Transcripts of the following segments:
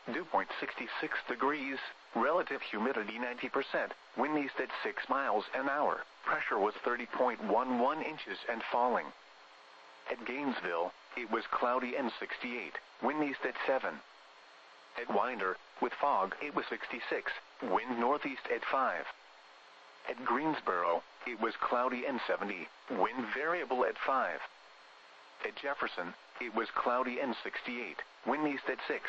dew point 66 degrees, relative humidity 90%, wind east at 6 miles an hour, pressure was 30.11 inches and falling. At Gainesville, it was cloudy and 68, wind east at 7. At Winder, with fog, it was 66, wind northeast at 5. At Greensboro, it was cloudy and 70, wind variable at 5. At Jefferson, it was cloudy and 68, wind east at 6.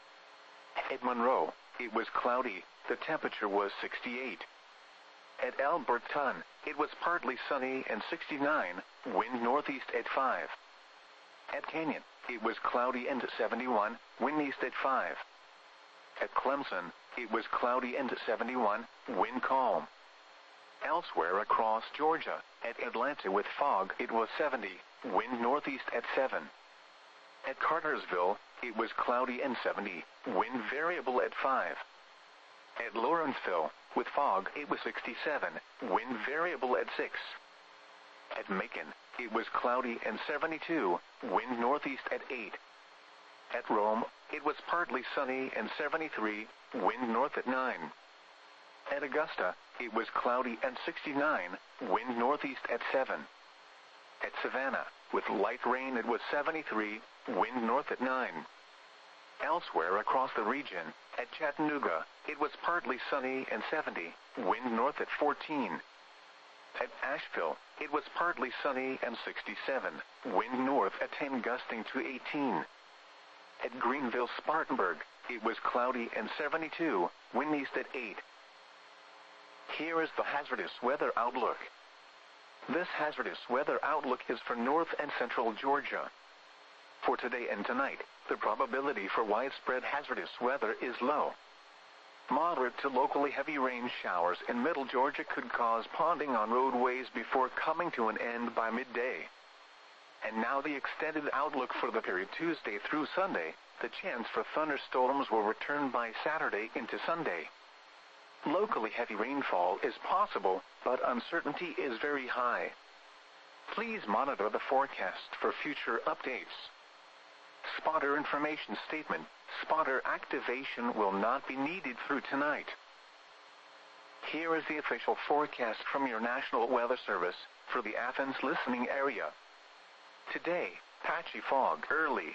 At Monroe, it was cloudy, the temperature was 68. At Alberton, it was partly sunny and 69, wind northeast at 5. At Canyon, it was cloudy and 71, wind east at 5. At Clemson, it was cloudy and 71, wind calm. Elsewhere across Georgia, at Atlanta with fog, it was 70, wind northeast at 7. At Cartersville, it was cloudy and 70, wind variable at 5. At Lawrenceville, with fog, it was 67, wind variable at 6. At Macon, it was cloudy and 72, wind northeast at 8. At Rome, it was partly sunny and 73, wind north at 9. At Augusta, it was cloudy and 69, wind northeast at 7. At Savannah, with light rain, it was 73, wind north at 9. Elsewhere across the region, at Chattanooga, it was partly sunny and 70, wind north at 14. At Asheville, it was partly sunny and 67, wind north at 10 gusting to 18. At Greenville-Spartanburg, it was cloudy and 72, wind east at 8. Here is the hazardous weather outlook. This hazardous weather outlook is for north and central Georgia. For today and tonight, the probability for widespread hazardous weather is low. Moderate to locally heavy rain showers in middle Georgia could cause ponding on roadways before coming to an end by midday. And now the extended outlook for the period Tuesday through Sunday. The chance for thunderstorms will return by Saturday into Sunday. Locally heavy rainfall is possible, but uncertainty is very high. Please monitor the forecast for future updates. Spotter information statement. Spotter activation will not be needed through tonight. Here is the official forecast from your National Weather Service for the Athens listening area. Today, patchy fog early.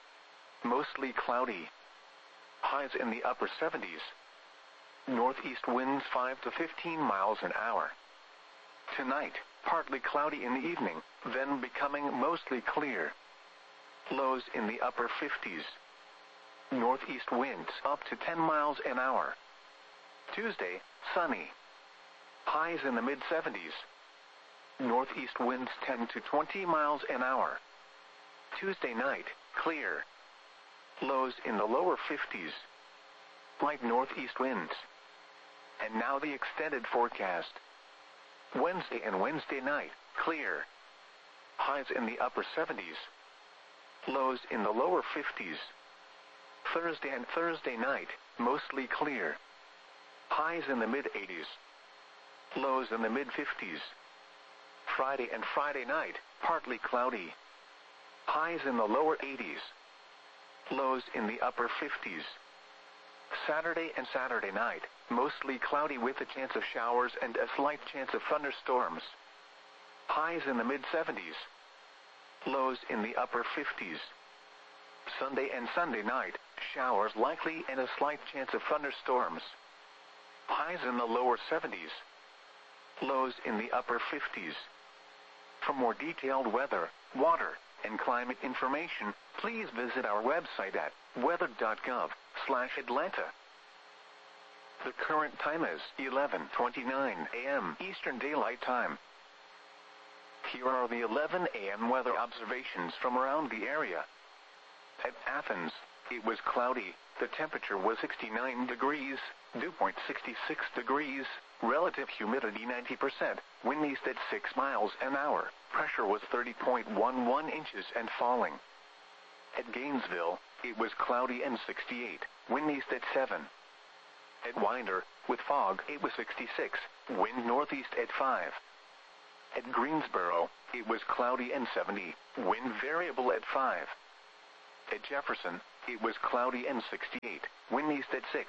Mostly cloudy. Highs in the upper 70s. Northeast winds 5 to 15 miles an hour. Tonight, partly cloudy in the evening, then becoming mostly clear. Lows in the upper 50s. Northeast winds up to 10 miles an hour. Tuesday, sunny. Highs in the mid-70s. Northeast winds 10 to 20 miles an hour. Tuesday night, clear. Lows in the lower 50s. Light northeast winds. And now the extended forecast. Wednesday and Wednesday night, clear. Highs in the upper 70s. Lows in the lower 50s. Thursday and Thursday night, mostly clear. Highs in the mid-80s. Lows in the mid-50s. Friday and Friday night, partly cloudy. Highs in the lower 80s. Lows in the upper 50s. Saturday and Saturday night, mostly cloudy with a chance of showers and a slight chance of thunderstorms. Highs in the mid-70s. Lows in the upper 50s. Sunday and Sunday night, showers likely and a slight chance of thunderstorms. Highs in the lower 70s. Lows in the upper 50s. For more detailed weather, water, and climate information, please visit our website at weather.gov/Atlanta. The current time is 11:29 a.m. Eastern Daylight Time. Here are the 11 a.m. weather observations from around the area. At Athens, it was cloudy. The temperature was 69 degrees, dew point 66 degrees, relative humidity 90%, wind east at 6 miles an hour, pressure was 30.11 inches and falling. At Gainesville, it was cloudy and 68, wind east at 7. At Winder, with fog, it was 66, wind northeast at 5. At Greensboro, it was cloudy and 70, wind variable at 5. At Jefferson, it was cloudy and 68, wind east at 6.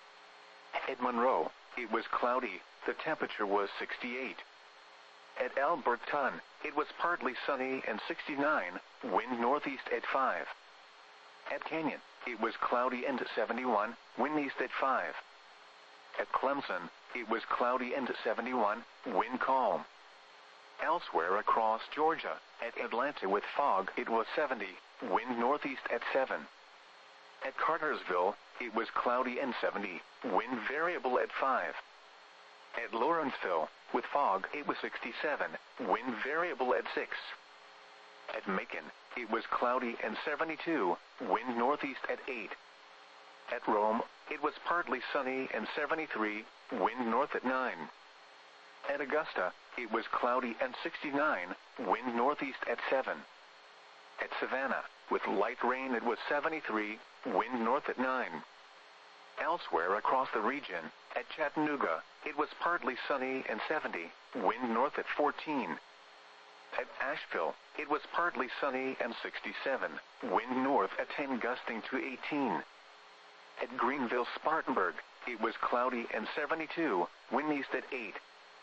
At Monroe, it was cloudy, the temperature was 68. At Alberton, it was partly sunny and 69, wind northeast at 5. At Canyon, it was cloudy and 71, wind east at 5. At Clemson, it was cloudy and 71, wind calm. Elsewhere across Georgia, at Atlanta with fog, it was 70, wind northeast at 7. At Cartersville, it was cloudy and 70, wind variable at 5. At Lawrenceville, with fog, it was 67, wind variable at 6. At Macon, it was cloudy and 72, wind northeast at 8. At Rome, it was partly sunny and 73, wind north at 9. At Augusta, it was cloudy and 69, wind northeast at 7. At Savannah, with light rain, it was 73, wind north at 9. Elsewhere across the region, at Chattanooga, it was partly sunny and 70, wind north at 14. At Asheville, it was partly sunny and 67, wind north at 10 gusting to 18. At Greenville-Spartanburg, it was cloudy and 72, wind east at 8.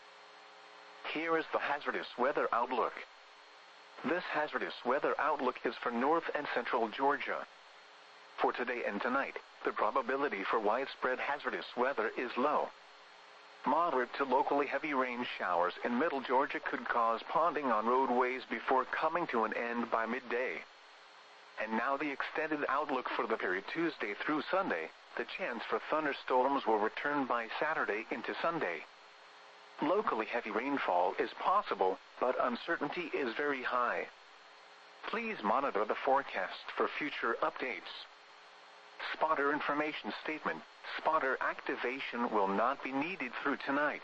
Here is the hazardous weather outlook. This hazardous weather outlook is for north and central Georgia. For today and tonight, the probability for widespread hazardous weather is low. Moderate to locally heavy rain showers in middle Georgia could cause ponding on roadways before coming to an end by midday. And now the extended outlook for the period Tuesday through Sunday. The chance for thunderstorms will return by Saturday into Sunday. Locally heavy rainfall is possible, but uncertainty is very high. Please monitor the forecast for future updates. Spotter information statement. Spotter activation will not be needed through tonight.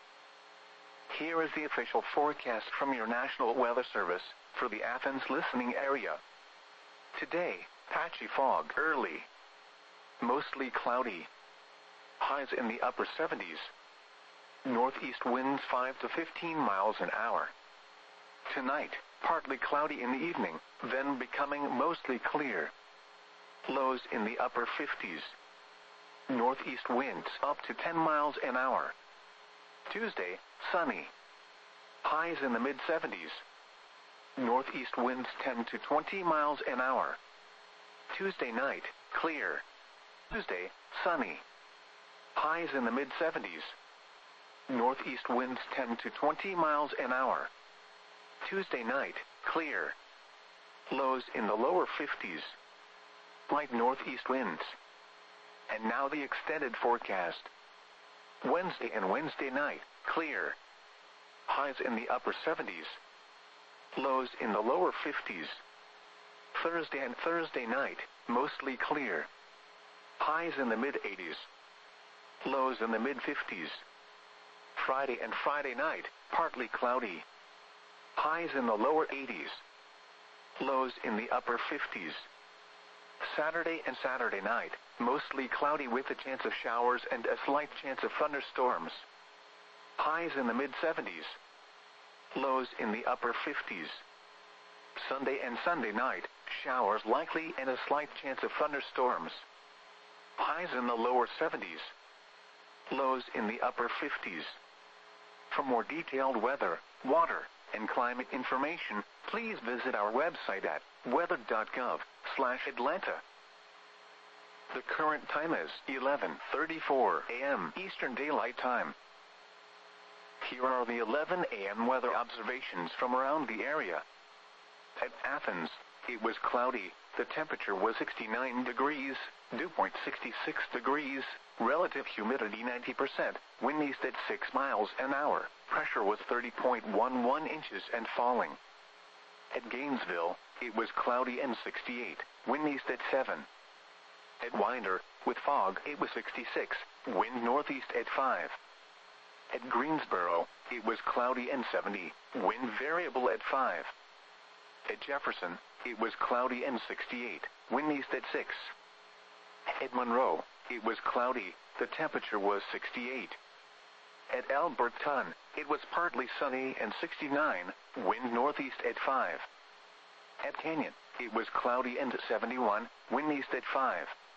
Here is the official forecast from your National Weather Service for the Athens listening area. Today, patchy fog early. Mostly cloudy. Highs in the upper 70s. Northeast winds 5 to 15 miles an hour. Tonight, partly cloudy in the evening, then becoming mostly clear. Lows in the upper 50s. Northeast winds up to 10 miles an hour. Tuesday, sunny. Highs in the mid-70s. Northeast winds 10 to 20 miles an hour. Tuesday night, clear. Tuesday, sunny. Highs in the mid-70s. Northeast winds 10 to 20 miles an hour. Tuesday night, clear. Lows in the lower 50s. Light northeast winds. And now the extended forecast. Wednesday and Wednesday night, clear. Highs in the upper 70s. Lows in the lower 50s. Thursday and Thursday night, mostly clear. Highs in the mid-80s. Lows in the mid-50s. Friday and Friday night, partly cloudy. Highs in the lower 80s. Lows in the upper 50s. Saturday and Saturday night, mostly cloudy with a chance of showers and a slight chance of thunderstorms. Highs in the mid-70s. Lows in the upper 50s. Sunday and Sunday night, showers likely and a slight chance of thunderstorms. Highs in the lower 70s. Lows in the upper 50s. For more detailed weather, water, and climate information, please visit our website at weather.gov/Atlanta. The current time is 11:34 a.m. Eastern Daylight Time. Here are the 11 a.m. weather observations from around the area. At Athens, it was cloudy. The temperature was 69 degrees, dew point 66 degrees, relative humidity 90%, wind east at 6 miles an hour, pressure was 30.11 inches and falling. At Gainesville, it was cloudy and 68, wind east at 7. At Winder, with fog, it was 66, wind northeast at 5. At Greensboro, it was cloudy and 70, wind variable at 5. At Jefferson, it was cloudy and 68, wind east at 6. At Monroe, it was cloudy, the temperature was 68. At Alberton, it was partly sunny and 69, wind northeast at 5. At Canyon, it was cloudy and 71, Wind east at 5.